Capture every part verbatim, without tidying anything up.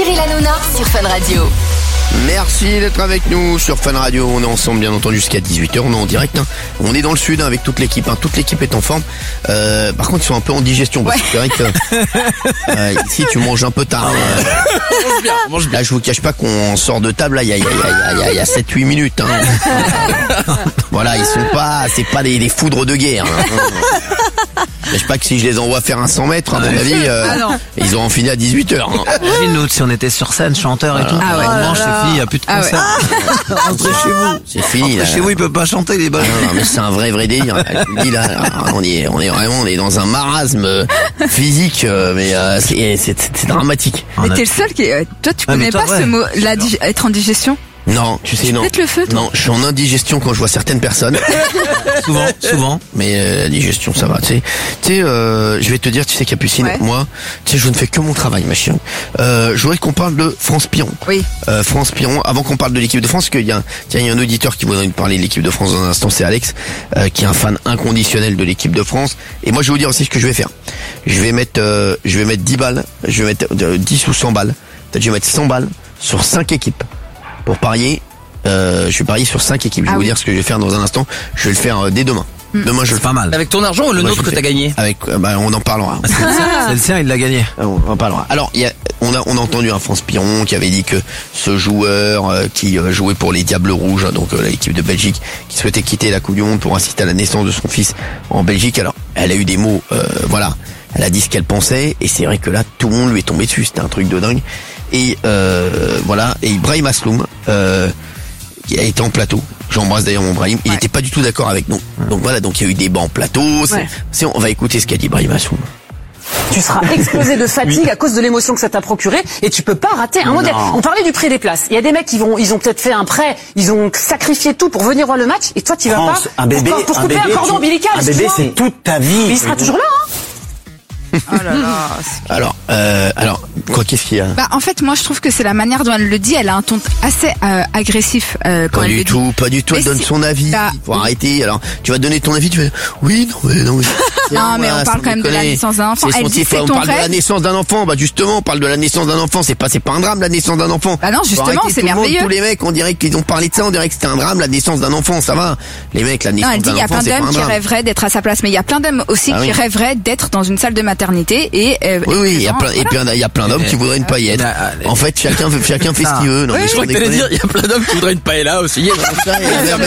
Cyril Hanouna sur Fun Radio. Merci d'être avec nous sur Fun Radio. On est ensemble bien entendu jusqu'à dix-huit heures. On est en direct. Hein. On est dans le sud hein, avec toute l'équipe. Hein. Toute l'équipe est en forme. Euh, par contre, ils sont un peu en digestion. Parce que c'est vrai que euh, ici, tu manges un peu tard. Euh, mange bien, mange bien. Là, je vous cache pas qu'on sort de table. Là, il y a, il y a, il y a, il y a sept huit minutes. Hein. Voilà, ils sont pas. C'est pas des, des foudres de guerre. Hein. Je sais pas que si je les envoie faire un cent mètres, à mon avis, euh, ah ils auront fini à dix-huit heures. Hein. Imagine-nous si on était sur scène, chanteur et tout. Ah ouais. On mange, c'est fini, il n'y a plus de concert. Ah ouais. Rentrez chez vous. C'est fini. Rentrez chez vous, ils peuvent pas chanter les balles. Non, non, mais c'est un vrai, vrai délire. Je vous dis, là, on est, on est vraiment, on est dans un marasme physique, mais euh, c'est, c'est, c'est dramatique. Mais t'es le seul qui, euh, toi, tu connais ouais, toi, pas ouais. ce mot, la, être en digestion? Non, tu sais, tu non. Peut-être le feu, toi. Non, je suis en indigestion quand je vois certaines personnes. souvent, souvent. Mais euh, la digestion, ça va. Tu sais, tu sais, euh, je vais te dire, tu sais, Capucine, ouais. moi, tu sais, je ne fais que mon travail, ma chérie. Euh, je voudrais qu'on parle de France Piron. Oui. Euh, France Piron. Avant qu'on parle de l'équipe de France, parce qu'il y a, tiens, il y a un auditeur qui voudrait nous parler de l'équipe de France dans un instant, c'est Alex, euh, qui est un fan inconditionnel de l'équipe de France. Et moi, je vais vous dire aussi ce que je vais faire. Je vais mettre, euh, je vais mettre dix balles. Je vais mettre euh, dix ou cent balles. Peut-être, je vais mettre cent balles sur cinq équipes pour parier. Euh, je vais parier sur cinq équipes. Je vais ah vous oui. dire ce que je vais faire dans un instant. Je vais le faire euh, dès demain. Mmh. Demain, je le fais. Pas mal. Avec ton argent ou le nôtre que t'as gagné? Avec, euh, bah, on en parlera. C'est le sien, il l'a gagné. On en parlera. Alors, il y a, on a, on a entendu un France Piron qui avait dit que ce joueur euh, qui euh, jouait pour les Diables Rouges, hein, donc euh, l'équipe de Belgique, qui souhaitait quitter la Coupe du Monde pour assister à la naissance de son fils en Belgique. Alors, elle a eu des mots, euh, voilà. Elle a dit ce qu'elle pensait, et c'est vrai que là, tout le monde lui est tombé dessus. C'était un truc de dingue. Et euh, voilà. Et Brahim Asloum. Euh, qui a été en plateau. J'embrasse d'ailleurs mon Brahim. Il n'était ouais. pas du tout d'accord avec nous. Donc voilà, donc il y a eu des bancs en plateau. C'est, ouais. c'est, on va écouter ce qu'a dit Brahim Asloum. Tu seras explosé de fatigue oui. à cause de l'émotion que ça t'a procuré et tu peux pas rater un mondial. On parlait du prix des places. Il y a des mecs qui vont, ils ont peut-être fait un prêt, ils ont sacrifié tout pour venir voir le match et toi tu vas France, pas un bébé, pour, pour un couper bébé, un cordon tu, ombilical. Un bébé, c'est toute ta vie. Mais il sera toujours là. Hein. Oh là là, alors, euh, alors, quoi, qu'est-ce qu'il y a? Bah, en fait, moi, je trouve que c'est la manière dont elle le dit. Elle a un ton assez euh, agressif euh, quand pas elle du le tout, dit. Pas du tout, elle donne son avis. Bah, pour oui. arrêter. Alors, tu vas donner ton avis, tu fais, oui, non, mais non. Non, mais on parle quand même de la naissance d'un enfant. C'est elle dit, c'est on ton parle rêve. de la naissance d'un enfant. Bah, justement, on parle de la naissance d'un enfant. C'est pas, c'est pas un drame, la naissance d'un enfant. Bah non, justement, c'est merveilleux. Tous les mecs, on dirait qu'ils ont parlé de ça, on dirait que c'était un drame, la naissance d'un enfant, ça va. Les mecs, la naissance d'un enfant, c'est pas un drame. Il y a plein d'hommes qui rêveraient d'être à sa place, mais il y a plein d'hommes aussi qui rêveraient d'être dans une salle de maternité et oui, oui, il y a plein, et puis il y a plein d'hommes qui voudraient une paillette. En fait, chacun, chacun fait ce qu'il veut. Non, mais je crois que t'allais dire, il y a plein d'hommes qui voudraient une paella aussi. Exactement, il y a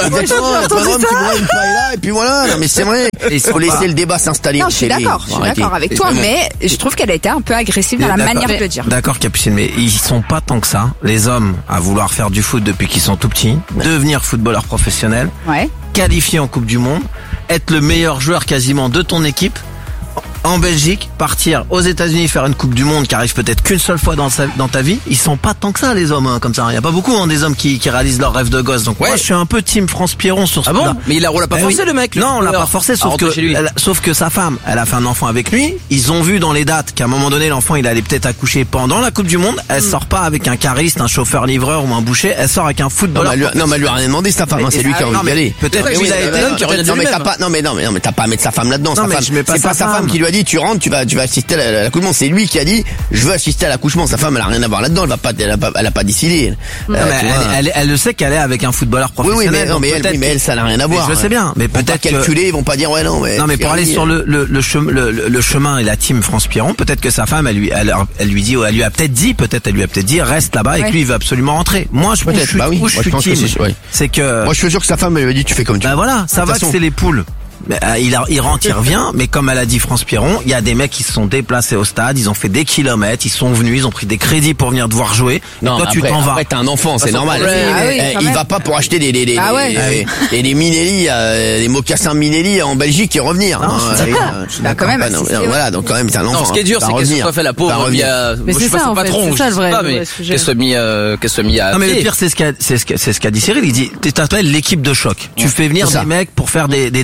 plein d'hommes qui voudraient une paella, et puis voilà. Non, mais c'est vrai. Il faut laisser le débat s'installer. Non, je suis d'accord, je suis d'accord avec toi, mais je trouve qu'elle a été un peu agressive dans la manière de le dire. D'accord, Capucine, mais ils sont pas tant que ça, les hommes, à vouloir faire du foot depuis qu'ils sont tout petits, devenir footballeur professionnel, qualifier en Coupe du Monde, être le meilleur joueur quasiment de ton équipe, en Belgique, partir aux États-Unis faire une Coupe du Monde qui arrive peut-être qu'une seule fois dans, sa, dans ta vie, ils sont pas tant que ça les hommes hein, comme ça. Il y a pas beaucoup hein, des hommes qui, qui réalisent leurs rêves de gosse. Donc ouais. moi je suis un peu team France Piron sur ce ah coup-là. Bon mais il a, on l'a pas eh forcé oui. le mec. Non, on l'a pas forcé sauf que elle, sauf que sa femme, elle a fait un enfant avec lui. Ils ont vu dans les dates qu'à un moment donné l'enfant il allait peut-être accoucher pendant la Coupe du Monde. Elle mm. sort pas avec un cariste, un chauffeur livreur ou un boucher. Elle sort avec un footballeur. Non, mais non mais elle lui a rien demandé sa femme. Hein, c'est lui qui a envie d'y aller. Peut-être qu'il a été. Non mais t'as pas. Non mais non mais non mais t'as pas à mettre sa femme là-dedans. C'est pas sa femme qui lui a dit tu rentres, tu vas tu vas assister à l'accouchement. C'est lui qui a dit je veux assister à l'accouchement. Sa femme elle a rien à voir là-dedans. Elle va pas, elle a pas, elle a pas décidé. Elle. Euh, elle, elle, elle, elle le sait qu'elle est avec un footballeur professionnel. Oui, oui mais, non, mais, elle, oui, mais elle ça n'a rien à voir. Je sais bien, mais peut-être calculer, ils vont pas dire ouais non. Mais non mais pour aller sur le le le chemin le, le chemin et la team France Piron, peut-être que sa femme elle lui elle, elle lui dit elle lui a peut-être dit peut-être elle lui a peut-être dit reste là-bas et que lui il veut absolument rentrer. Moi je peut-être bah oui. Je suis team. C'est que moi je suis sûr que sa femme elle lui a dit tu fais comme tu veux. Bah voilà, ça va que c'est les poules. Il, a, il rentre, il revient, mais comme elle a dit France Piron, il y a des mecs qui se sont déplacés au stade, ils ont fait des kilomètres, ils sont venus, ils ont pris des crédits pour venir te voir jouer. Non, toi après, tu t'en vas. Après t'es un enfant, c'est normal. Ah oui, eh, il va pas pour acheter des des des ah ouais. des, des, des Minelli, euh, des mocassins Minelli en Belgique et revenir. Non, hein, euh, bah, quand même. Pas, non, voilà, donc quand même c'est un enfant. Non, ce qui est dur, c'est qu'elle se soit fait la pauvre via. Mais c'est ça, en fait, c'est ça le vrai. Mais qu'elle soit mis, qu'elle soit mis à. Non mais le pire c'est ce qu'a c'est ce qu'a c'est ce qu'a dit Cyril. Il dit t'appelles l'équipe de choc. Tu fais venir des mecs pour faire des des débats.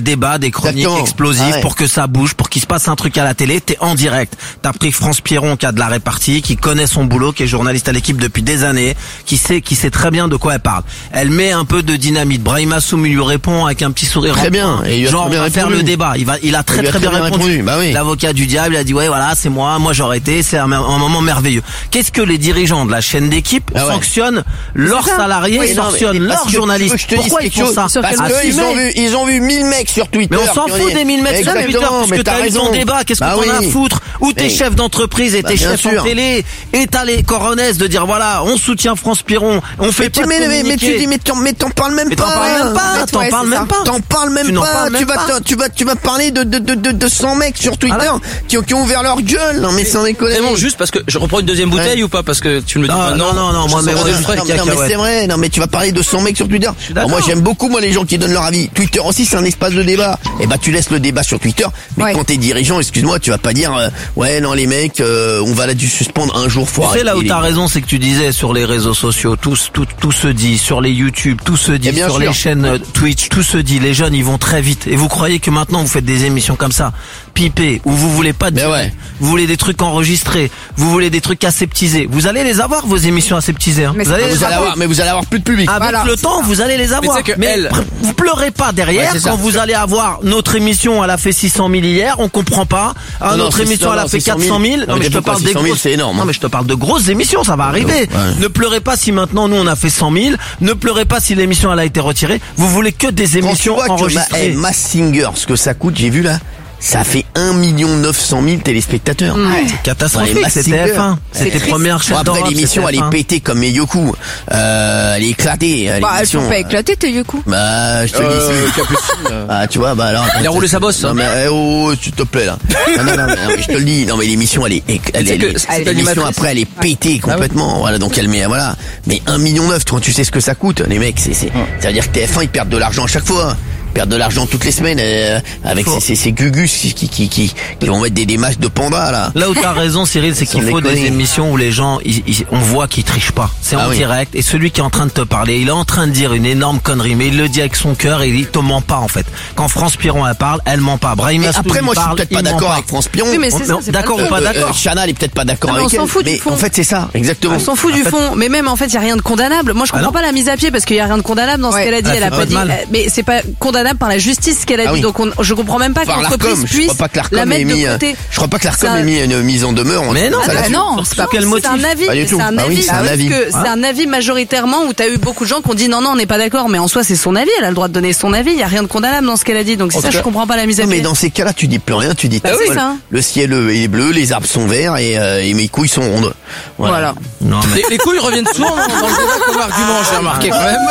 des chroniques Exactement. explosives Ah ouais. pour que ça bouge, pour qu'il se passe un truc à la télé. T'es en direct. T'as pris France Piron qui a de la répartie, qui connaît son boulot, qui est journaliste à l'équipe depuis des années, qui sait, qui sait très bien de quoi elle parle. Elle met un peu de dynamite. Brahim Assoum, il lui répond avec un petit sourire. Très bien. Et il a Genre, très on bien va faire répondu. le débat. Il va, il a très Il a très, très bien bien répondu. répondu. Bah oui. L'avocat du diable a dit ouais voilà c'est moi, moi j'aurais été, c'est un, un moment merveilleux. Qu'est-ce que les dirigeants de la chaîne d'équipe Ah ouais. sanctionnent leurs salariés, Oui, non, sanctionnent mais parce leurs que journalistes. je te dis Pourquoi ils quelque font chose, ça? Parce Assumer. qu'ils ont vu, ils ont vu mille mecs sur Twitter. Mais on s'en qui ont fout dit- des mille mecs sur Twitter Exactement, parce mais que t'as t'as eu raison. ton débat. Qu'est-ce que Bah t'en as oui. à foutre? Ou t'es Mais- chef d'entreprise et Bah, t'es bien chef sûr. en télé et t'as les coronesses de dire voilà on soutient France Piron, on fait Mais tu, pas de mais, mais, mais tu communiqué. dis, mais t'en, mais t'en parles même Mais pas. t'en parles même pas, Mais t'en ouais, parles c'est même ça. pas. T'en parles même Tu n'en pas. parles même tu vas, pas. t'en- tu vas, tu vas parler de, de, de, de, de cent mecs sur Twitter Alors qui ont, qui ont ouvert leur gueule. Non, mais sans déconner. C'est bon, juste parce que je reprends une deuxième bouteille Ouais. ou pas parce que tu me le dis Non, maintenant. non, non, non, moi, je mais sens ouais, des je frais. Non, ferai mais, non, mais cacahuètes. c'est vrai, non mais tu vas parler de cent mecs sur Twitter. d'accord. Alors, moi j'aime beaucoup moi les gens qui donnent leur avis. Twitter aussi c'est un espace de débat. Et bah tu laisses le débat sur Twitter. Mais Ouais. quand t'es dirigeant, excuse-moi, tu vas pas dire euh, ouais non les mecs, euh, on va là du suspendre un jour. Faut Tu sais là où arrêter, t'as les- raison, c'est que tu disais sur les réseaux sociaux, tout, tout, tout se dit, sur les YouTube, tout se dit, Et bien sur sûr. les chaînes euh, Twitch, tout se dit. Les jeunes, ils vont très vite. Et vous croyez que maintenant vous faites des émissions comme ça, pipées, où vous voulez pas de Mais direct, ouais. vous voulez des trucs enregistrés, vous voulez des trucs aseptisés. Vous allez les avoir vos émissions aseptisées. Hein. Mais Vous c'est allez pas les Vous allez avoir. avoir, mais vous allez avoir plus de public. Avec Voilà, le c'est temps, ça. vous allez les avoir. tu sais que Mais elle- pr- vous pleurez pas derrière Ouais, c'est quand ça. vous allez avoir notre émission, elle a fait six cent mille hier, on comprend pas. Ah, Non, non, notre c'est- émission, non, elle a non, fait six cent mille. quatre cent mille. Non, Non, mais mais je te pourquoi parle six des cent mille, grosses. c'est énorme, hein. Non, mais je te parle de grosses émissions, ça va arriver. Ouais. Ne pleurez pas si maintenant nous on a fait cent mille. Ne pleurez pas si l'émission elle a été retirée. Vous voulez que des Quand tu émissions vois que enregistrées. ma, eh, Mass Singer, ce que ça coûte, j'ai vu là, ça fait un million neuf cent mille téléspectateurs. Ouais. Catastrophique, Ouais, Mass c'était Singer. F un. C'est C'était triste. première chaîne Bon, après d'Europe, l'émission c'était elle F un. est pétée comme Meyoku. Euh, elle est éclatée. Bah, elles l'émission. sont pas éclatées, tes Yoku. Bah, je te le Euh, dis. Capucine. Ah, tu vois, bah alors. Il a roulé sa bosse, Non, hein. mais, eh, oh, s'il te plaît, là. Non, non, non, mais, non, mais je te le dis. Non, mais l'émission, elle est, elle, elle, C'est que elle- cette l'émission animatrice- après, elle est pétée complètement. Voilà, donc elle met, voilà. Mais un million neuf, quand tu sais ce que ça coûte, les mecs, c'est, c'est, ça veut dire que T F un, ils perdent de l'argent à chaque fois. Ils perdent de l'argent toutes les semaines, euh, avec ces, ces, ces gugus qui, qui, qui, qui, qui vont mettre des, des matchs de panda, là. Là où t'as raison, Cyril, c'est qu'il Sans faut des déconner. émissions où les gens, ils- ils- on voit qu'ils trichent pas. C'est Ah en oui. direct. Et celui qui est en train de te parler, il est en train de dire une énorme connerie, mais il le dit avec son cœur et il te ment pas, en fait. Quand France Piron, elle parle, elle ment pas. Brahim Et Assoum, après, il moi, je suis parle, peut-être il pas ment d'accord pas. avec France Piron. Oui, mais c'est ça, Non, c'est pas d'accord le ou fond. pas Euh, d'accord. euh, Chana, elle est peut-être pas d'accord Non, mais avec on s'en elle. fout du mais fond. en fait, c'est ça, exactement. On s'en fout du fond, mais même en fait, il y a rien de condamnable. Moi, je comprends Ah non. pas la mise à pied parce qu'il y a rien de condamnable dans ce Ouais. qu'elle a dit. Elle a Elle a fait pas pas de dit, mal. euh, mais c'est pas condamnable par la justice ce qu'elle a Ah dit. oui. Donc, on- je comprends même pas que Par l'entreprise l'Arcom, je puisse crois pas que la l'Arcom ait mettre de mis, euh, côté. je crois pas que l'Arcom Ça- ait mis une mise en demeure. Mais non, Ça, bah là-dessus. non, c'est Par quel contre, motif? C'est un avis. Pas du tout. C'est un Ah oui, avis. c'est un parce avis. que c'est un avis majoritairement où t'as eu beaucoup de gens qui ont dit non, non, on n'est pas d'accord. Mais en soi, c'est son avis. Elle a le droit de donner son avis. Il y a rien de condamnable dans ce qu'elle a dit. Donc, c'est En ça, tout je cas- comprends pas la mise à Non, mais pied. dans ces cas-là, tu dis plus rien, tu dis Bah ta oui, gueule. ça. Le ciel euh, est bleu, les arbres sont verts et, euh, et mes couilles sont rondes. Voilà. Non, mais. Les, les couilles reviennent souvent dans, dans le débat comme argument, j'ai remarqué quand même.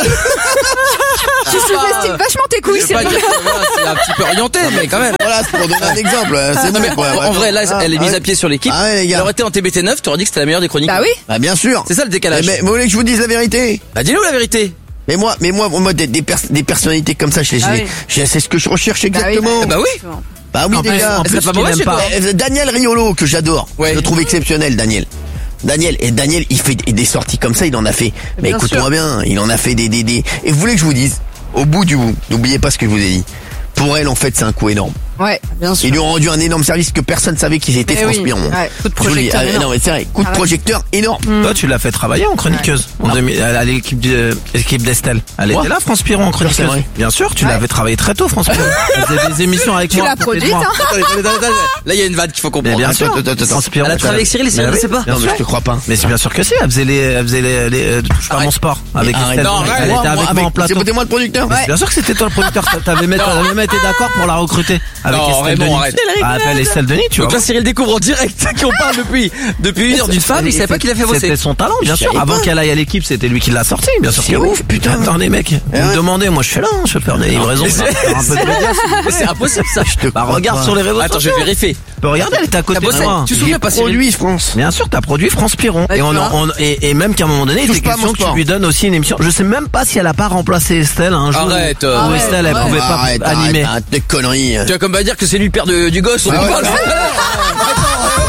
Tu sous-estimes vachement tes couilles, Je vais pas Cyril. dire que, voilà, c'est un petit peu orienté, mais quand même. Voilà, c'est pour donner un exemple. euh, C'est Non, mais bon, quoi, en, en vraiment. vrai, là, Ah, elle est mise ouais. à pied sur l'équipe. Ah ouais, les gars. Elle aurait été en T B T neuf, tu aurais dit que c'était la meilleure des chroniques. Bah oui. Bah bien sûr. C'est ça le décalage. Mais, mais vous voulez que je vous dise la vérité? Bah dis-nous la vérité. Mais moi, mais moi, moi des, des, pers- des personnalités comme ça, je, je, Ah les- oui. je- c'est ce que je recherche exactement. Eh bah oui. Bah oui, En les plus, gars. en Elle plus, serait pas qu'il mauvaise aime chez pas. toi. Euh, Daniel Riolo, que j'adore. Ouais. Je le trouve exceptionnel, Daniel. Daniel, et Daniel, il fait des sorties comme ça, il en a fait. Mais Bien écoute-moi sûr. bien, il en a fait des, des, des. Et vous voulez que je vous dise, au bout du bout, n'oubliez pas ce que je vous ai dit. Pour elle, en fait, c'est un coup énorme. Ouais. Bien sûr. Ils lui ont rendu un énorme service que personne savait qu'ils étaient Eh France oui. Piron. Ouais. Coup de Je vous le dis. projecteur Ah, énorme. non, mais c'est vrai, coup de Ah ouais. projecteur énorme. Toi, tu l'as fait travailler en chroniqueuse. En Non. demi- à l'équipe de- l'équipe d'Estelle. Elle Moi était là, France Piron, en c'est chroniqueuse. vrai. Bien sûr, tu Ouais. l'avais travaillé très tôt, France Piron. Elle faisait des émissions avec Tu moi. l'as à côté de produite, moi. hein. Attendez, attendez, attendez, attendez. Là, il y a une vanne qu'il faut Mais comprendre. bien Attends, sûr. attends, attends. France Piron, Elle a travaillé avec Cyril et Cyril Mais ne oui, sait pas. bien Non, mais sûr. je te crois pas. Mais c'est bien sûr que si, elle faisait les, elle faisait les, les, euh, touche pas Arrête. mon sport avec Arrête. Estelle. Non, elle arrête. était Moi, avec moi, moi en avec- plateau. C'est moi le producteur. Mais c'est bien sûr que c'était toi le producteur. T'avais même, t'avais même été d'accord pour la recruter avec Non, Estelle Raymond, Denis. arrête. Ah, appelle Estelle Denis, tu vois. Donc là, Cyril découvre en direct qu'on parle depuis, depuis une heure d'une femme, il savait pas qu'il a fait bosser. C'était son talent, bien Je sûr. savais Avant pas. qu'elle aille à l'équipe, c'était lui qui l'a sorti, bien sûr C'est que oui. ouf, putain. Attends, les mecs, vous Eh me ouais. demandez, moi je suis là, hein, je peux faire des livraisons, Mais je peux c'est- faire un peu de médias. Mais c'est impossible ça. Je te Bah crois regarde pas. sur les réseaux Attends, je sociaux. vais vérifier. Bah, regarde, elle est à côté T'as de bossé. moi. Tu te souviens pas, Cyril? Produit France. Bien sûr, t'as produit France Piron. Bah, Et, tu on, vois. on- et, et même qu'à un moment donné, il Touche était pas à mon question que tu sport. lui donnes aussi une émission. Je sais même pas si elle a pas remplacé Estelle un jour. Arrête, Où, où euh, Estelle, elle ouais. pouvait pas Arrête, animer. arrête, arrête tes conneries. Tu vas comme pas dire que c'est lui le père de- du gosse, on Ah en ouais. parle. C'est moi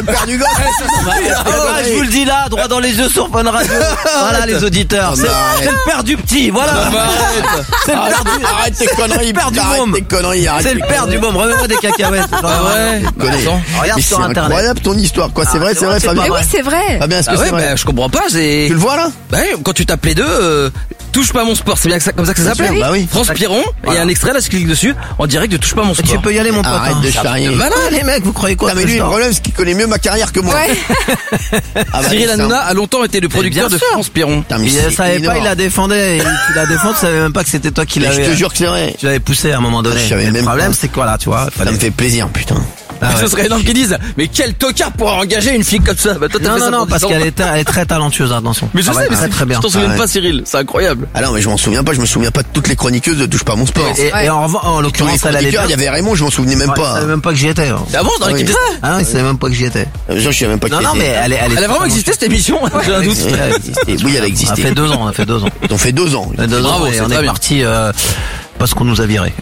le père du gosse. Ah, je vous le dis là, droit dans les yeux sur Fun Radio. Voilà les auditeurs. C'est c'est le père du petit, voilà. C'est le père du. Arrête tes conneries, père du arrête môme. tes conneries, arrête. C'est le père du môme. Remets-moi des cacahuètes. Ah ouais. Regarde Mais sur c'est internet. incroyable ton histoire, quoi. C'est vrai, c'est vrai, Fabien. Mais oui, c'est vrai. Fabien, est-ce que Ah c'est ouais, vrai? bah, je comprends pas, c'est... Tu le vois là? Bah ouais, quand tu tapes les deux, euh, touche pas mon sport, c'est bien que ça, comme ça que ça s'appelle. Bah oui. France Piron, il y a un extrait là, je clique dessus, en direct de touche pas mon sport. Tu peux y aller mon pote. Arrête hein. de charrier. Voilà les mecs, vous croyez quoi? Non mais lui, le problème, c'est qu'il connaît mieux ma carrière que moi. Ouais. Ah bah, Cyril c'est Hanouna un- a longtemps été le producteur bien de sûr. France Piron. Putain, mais Il c'est savait pas, énorme. il la défendait. Et tu la défends, tu savais même pas que c'était toi qui Mais l'avais. je te jure que c'est vrai. Tu l'avais poussé à un moment donné. Je savais Mais le même problème, pas. c'est quoi là, tu vois? Ça me fait plaisir, putain. Ah ouais. Ce serait énorme qu'ils disent, mais quel tocard pour engager une fille comme ça. Bah toi t'as Non, fait non, ça non, pour parce dix ans. qu'elle est, elle est très talentueuse, attention. Mais je Ah ouais, sais, mais très c'est- très bien. je t'en souviens Ah ouais. pas Cyril, c'est incroyable. Ah non, mais je m'en souviens pas, je me souviens pas de toutes les chroniqueuses de Touche pas mon sport. Et, et en, revanche, en Dans les l'occurrence, elle allait chroniqueurs, bien. il y avait Raymond, je m'en souvenais même Ouais, il pas. savait même pas que j'y étais. hein. Ah bon, dans Ah l'équipe oui. des Ah non, il savait même pas que j'y étais. Euh, Je sais même pas qui Non, non, était. mais elle est, elle est. Elle a vraiment existé cette émission, j'ai un doute. Oui, elle a existé. Oui, elle a On a existé. fait deux ans, on a fait deux ans. Ils ont fait deux ans. On a fait deux Bravo, ans et c'est on très est bien. parti euh, parce qu'on nous a virés.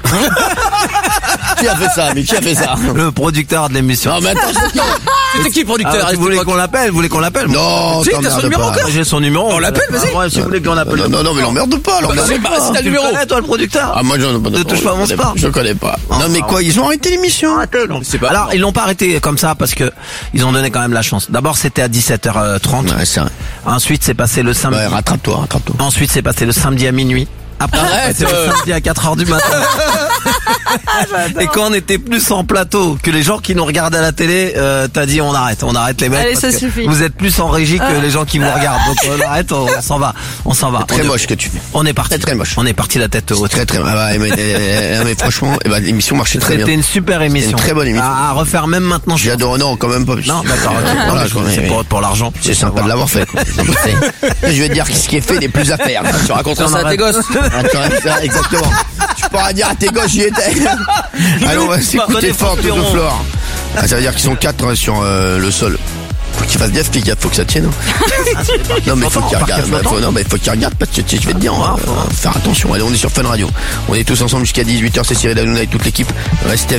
Qui a fait ça? Mais qui a fait ça? Le producteur de l'émission. Non, mais attends, C'était qui le producteur Ah, à vous cette voulez époque qu'on l'appelle? Vous voulez qu'on l'appelle? non, Si, t'as son t'emmerdes numéro pas. encore? J'ai son numéro. On l'appelle, vas-y. Ouais, si vous voulez qu'on l'appelle. Non, non, non, mais l'emmerde pas, l'emmerde c'est pas. pas- c'est ta Tu numéro. le connais, toi, le producteur? Ah, moi, je Ne touche pas à mon je connais sport. Je connais pas. Ah, Non, mais ah, quoi, ils ont arrêté l'émission? C'est pas- Alors, ils l'ont pas arrêté comme ça parce que ils ont donné quand même la chance. D'abord, c'était à dix-sept heures trente. Ouais, c'est vrai. Ensuite, c'est passé le samedi. Ouais, rattrape-toi, rattrape-toi. Ensuite, c'est passé le samedi à minuit. Après, Arrête, c'est le euh. samedi à quatre heures du matin. Et quand on était plus en plateau que les gens qui nous regardaient à la télé, euh, t'as dit on arrête, on arrête les mecs. Allez, parce ça que suffit. Vous êtes plus en régie que les gens qui vous regardent. Donc on arrête, on, on s'en va, on s'en va. Très on, moche que tu fais. On est parti. Très, très moche. On est parti la tête haute. Très, très, ah bah, mais, euh, mais franchement, eh ben, l'émission marchait très bien. C'était une super émission. une très bonne émission. À, à refaire même maintenant. je J'adore, non, quand même pas. Non, d'accord. ok. Non, Voilà, mais je- c'est pour, pour l'argent. C'est sympa de l'avoir fait. Je vais te dire que ce qui est fait n'est plus à faire. Tu raconteras Non, ça à arrête. tes gosses. Ah, quand même, ça, exactement. Tu pourras dire à tes gosses, j'y étais. Allez, on va s'écouter Prenez fort, Franck tout au Piron. flore. Ah, ça veut dire qu'ils sont quatre hein, sur euh, le sol. Faut qu'ils fassent gaffe, les gars, faut que ça tienne. hein. Non, mais faut qu'ils regardent. bah, faut- Non, mais faut qu'ils regardent parce que je vais te dire, hein, euh, faire attention. Allez, on est sur Fun Radio. On est tous ensemble jusqu'à dix-huit heures. C'est Cyril Hanouna et toute l'équipe. Restez